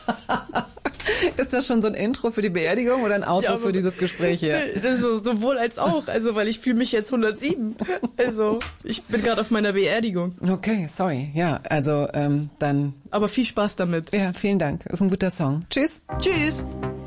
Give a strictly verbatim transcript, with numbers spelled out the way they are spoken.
Ist das schon so ein Intro für die Beerdigung oder ein Outro ja, für dieses Gespräch hier? Das so, sowohl als auch, also weil ich fühle mich jetzt hundertsieben. Also ich bin gerade auf meiner Beerdigung. Okay, sorry. Ja, also ähm, dann... Aber viel Spaß damit. Ja, vielen Dank. Ist ein guter Song. Tschüss. Tschüss.